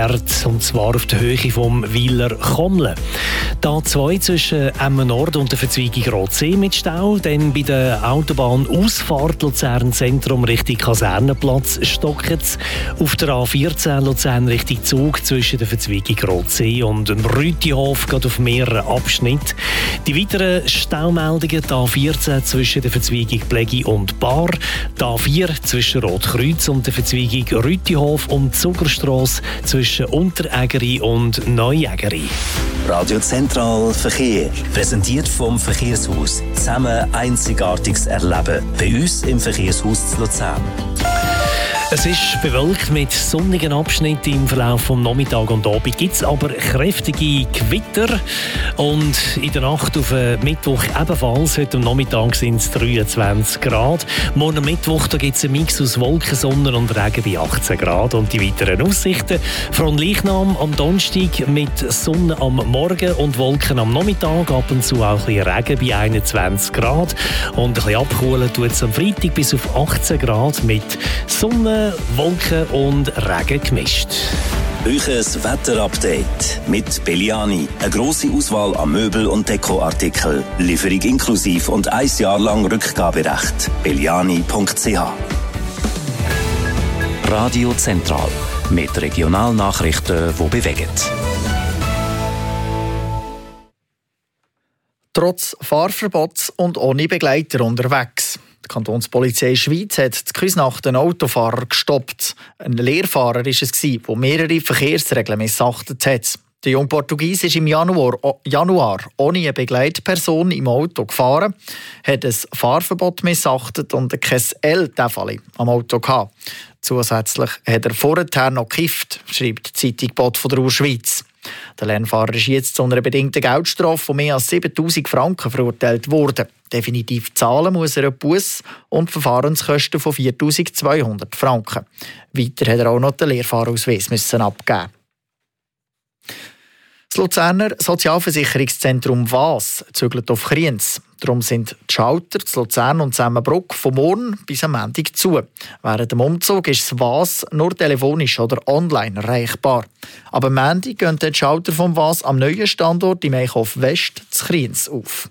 gesperrt, und zwar auf der Höhe vom Weiler Kommeln. Die A2 zwischen Emmen Nord und der Verzweigung Rothsee mit Stau, dann bei der Autobahnausfahrt Luzern Zentrum Richtung Kasernenplatz stockt es. Auf der A14 Luzern Richtung Zug zwischen der Verzweigung Rothsee und dem Rütihof geht auf mehreren Abschnitten. Die weiteren Staumeldungen: die A14 zwischen der Verzweigung Plägi und Bar, die A4 zwischen Rotkreuz und der Verzweigung Rütihof und die Zuckerstrasse zwischen Unterägeri und Neuägeri. Radio Zentral Verkehr, präsentiert vom Verkehrshaus. Zusammen Einzigartiges erleben. Bei uns im Verkehrshaus zu Luzern. Es ist bewölkt mit sonnigen Abschnitten im Verlauf des Nachmittags und Abend. Gibt es aber kräftige Gewitter. Und in der Nacht auf Mittwoch ebenfalls. Heute am Nachmittag sind es 23 Grad. Morgen Mittwoch gibt es einen Mix aus Wolken, Sonne und Regen bei 18 Grad. Und die weiteren Aussichten: Fronleichnam am Donnerstag mit Sonne am Morgen und Wolken am Nachmittag. Ab und zu auch ein bisschen Regen bei 21 Grad. Und ein bisschen abkühlen tut es am Freitag bis auf 18 Grad mit Sonne, Wolken und Regen gemischt. Euches Wetterupdate mit Belliani. Eine grosse Auswahl an Möbel- und Dekoartikeln. Lieferung inklusiv und 1 Jahr lang Rückgaberecht. Belliani.ch. Radio Zentral. Mit Regionalnachrichten, die bewegen. Trotz Fahrverbots und ohne Begleiter unterwegs. Die Kantonspolizei Schweiz hat die Küsnacht einen Autofahrer gestoppt. Ein Lehrfahrer war es, der mehrere Verkehrsregeln missachtet hat. Der junge Portugies ist im Januar ohne eine Begleitperson im Auto gefahren, hat ein Fahrverbot missachtet und kein L-Täfeli am Auto gehabt. Zusätzlich hat er vorher noch gekifft, schreibt die Zeitung Bot von der Urschweiz. Der Lernfahrer ist jetzt zu einer bedingten Geldstrafe von mehr als 7'000 Franken verurteilt worden. Definitiv zahlen muss er einen Buss und Verfahrenskosten von 4'200 Franken. Weiter hat er auch noch den Lehrfahrausweis abgeben. Das Luzerner Sozialversicherungszentrum WAS zügelt auf Kriens. Darum sind die Schalter zu Luzern und Semmenbruck von morgen bis am Montag zu. Während dem Umzug ist das WAS nur telefonisch oder online erreichbar. Aber am Montag gehen die Schalter vom WAS am neuen Standort im Eichhof West zu Kriens auf.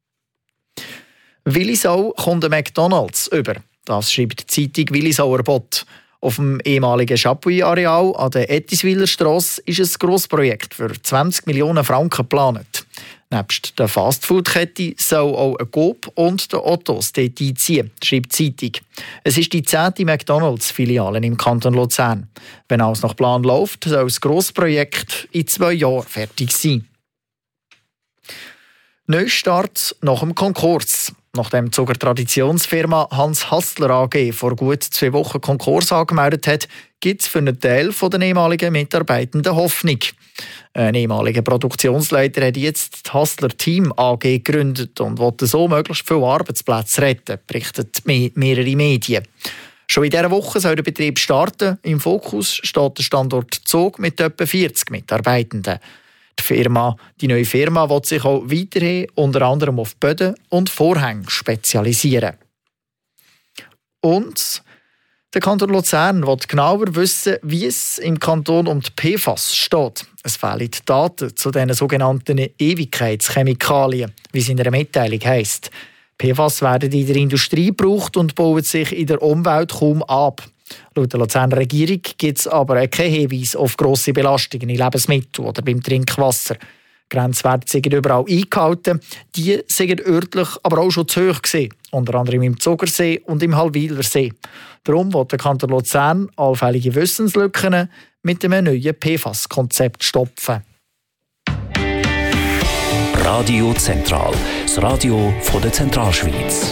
Willisau kommt ein McDonalds über. Das schreibt die Zeitung Willisauer Bot. Auf dem ehemaligen Chapuis-Areal an der Ettiswiler Strasse ist ein Grossprojekt für 20 Millionen Franken geplant. Nebst der Fastfood-Kette soll auch ein Coop und der Ottos dort einziehen, schreibt die Zeitung. Es ist die 10. McDonalds-Filiale im Kanton Luzern. Wenn alles nach Plan läuft, soll das Grossprojekt in 2 Jahren fertig sein. Neustart nach dem Konkurs. Nachdem die Zuger Traditionsfirma Hans Hassler AG vor gut 2 Wochen Konkurs angemeldet hat, gibt es für einen Teil der ehemaligen Mitarbeitenden Hoffnung. Ein ehemaliger Produktionsleiter hat jetzt die Hassler Team AG gegründet und will so möglichst viele Arbeitsplätze retten, berichten mehrere Medien. Schon in dieser Woche soll der Betrieb starten. Im Fokus steht der Standort Zug mit etwa 40 Mitarbeitenden. Die neue Firma will sich auch weiterhin unter anderem auf Böden und Vorhänge spezialisieren. Und der Kanton Luzern will genauer wissen, wie es im Kanton um die PFAS steht. Es fehlen Daten zu diesen sogenannten Ewigkeitschemikalien, wie es in einer Mitteilung heisst. PFAS werden in der Industrie gebraucht und bauen sich in der Umwelt kaum ab. Laut der Luzerner Regierung gibt es aber keinen Hinweis auf grosse Belastungen in Lebensmitteln oder beim Trinkwasser. Grenzwerte sind überall eingehalten. Die sind örtlich aber auch schon zu hoch gewesen, unter anderem im Zugersee und im Hallwilersee. Darum will der Kanton Luzern allfällige Wissenslücken mit einem neuen PFAS-Konzept stopfen. Radio Zentral, das Radio von der Zentralschweiz.